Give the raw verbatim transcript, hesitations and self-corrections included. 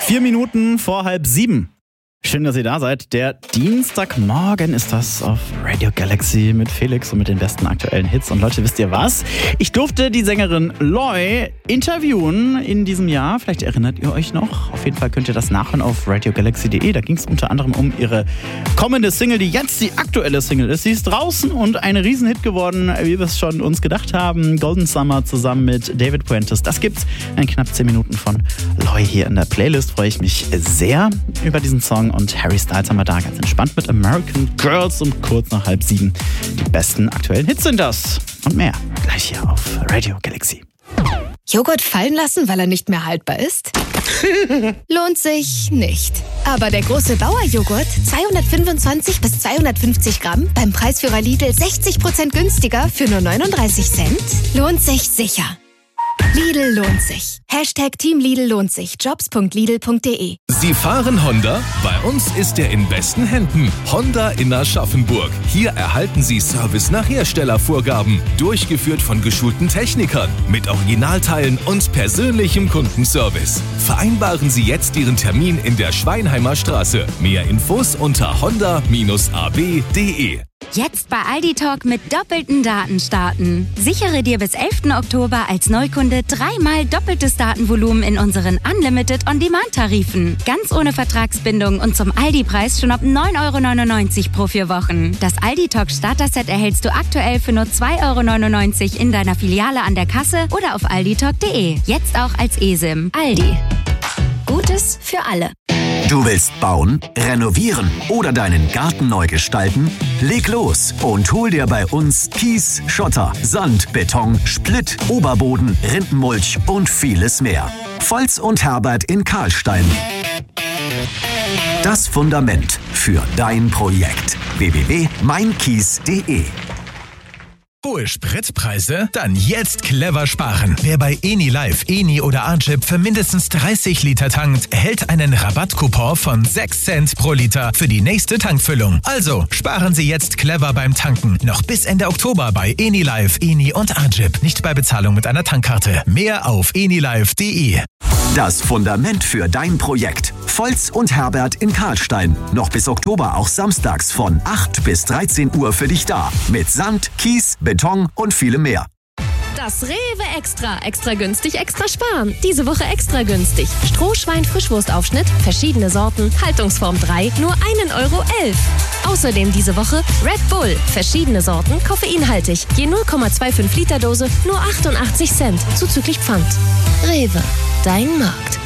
Vier Minuten vor halb sieben. Schön, dass ihr da seid. Der Dienstagmorgen ist das auf Radio Galaxy mit Felix und mit den besten aktuellen Hits. Und Leute, wisst ihr was? Ich durfte die Sängerin Loi interviewen in diesem Jahr. Vielleicht erinnert ihr euch noch. Auf jeden Fall könnt ihr das nachhören auf radio galaxy punkt de. Da ging es unter anderem um ihre kommende Single, die jetzt die aktuelle Single ist. Sie ist draußen und ein Riesenhit geworden, wie wir es schon uns gedacht haben. Golden Summer zusammen mit David Puentes. Das gibt's in knapp zehn Minuten von Loi hier in der Playlist. Freue ich mich sehr über diesen Song. Und Harry Styles haben wir da ganz entspannt mit American Girls um kurz nach halb sieben. Die besten aktuellen Hits sind das. Und mehr gleich hier auf Radio Galaxy. Joghurt fallen lassen, weil er nicht mehr haltbar ist? Lohnt sich nicht. Aber der große Bauer-Joghurt, zweihundertfünfundzwanzig bis zweihundertfünfzig Gramm, beim Preisführer Lidl sechzig Prozent günstiger für nur neununddreißig Cent, lohnt sich sicher. Lidl lohnt sich. Hashtag Team Lidl lohnt sich. Jobs punkt lidl punkt de. Sie fahren Honda? Bei uns ist er in besten Händen. Honda in Aschaffenburg. Hier erhalten Sie Service nach Herstellervorgaben. Durchgeführt von geschulten Technikern. Mit Originalteilen und persönlichem Kundenservice. Vereinbaren Sie jetzt Ihren Termin in der Schweinheimer Straße. Mehr Infos unter honda a b punkt de. Jetzt bei Aldi Talk mit doppelten Daten starten. Sichere dir bis elften Oktober als Neukunde dreimal doppeltes Datenvolumen in unseren Unlimited On-Demand-Tarifen. Ganz ohne Vertragsbindung und zum Aldi-Preis schon ab neun Euro neunundneunzig pro vier Wochen. Das Aldi Talk Starter-Set erhältst du aktuell für nur zwei Euro neunundneunzig in deiner Filiale an der Kasse oder auf aldi talk punkt de. Jetzt auch als eSIM. Aldi. Gutes für alle. Du willst bauen, renovieren oder deinen Garten neu gestalten? Leg los und hol dir bei uns Kies, Schotter, Sand, Beton, Splitt, Oberboden, Rindenmulch und vieles mehr. Volz und Herbert in Karlstein. Das Fundament für dein Projekt. w w w punkt mein kies punkt de. Hohe Spritpreise? Dann jetzt clever sparen. Wer bei Enilive, Eni oder Archip für mindestens dreißig Liter tankt, erhält einen Rabattcoupon von sechs Cent pro Liter für die nächste Tankfüllung. Also sparen Sie jetzt clever beim Tanken. Noch bis Ende Oktober bei Enilive, Eni und Archip. Nicht bei Bezahlung mit einer Tankkarte. Mehr auf enilive punkt de. Das Fundament für dein Projekt. Volz und Herbert in Karlstein. Noch bis Oktober auch samstags von acht bis dreizehn Uhr für dich da. Mit Sand, Kies, Beton und vielem mehr. Das Rewe Extra. Extra günstig, extra sparen. Diese Woche extra günstig. Strohschwein Frischwurstaufschnitt, verschiedene Sorten, Haltungsform drei, nur einen Euro elf. Außerdem diese Woche Red Bull, verschiedene Sorten, koffeinhaltig. Je null Komma fünfundzwanzig Liter Dose, nur achtundachtzig Cent, zuzüglich Pfand. Rewe, dein Markt.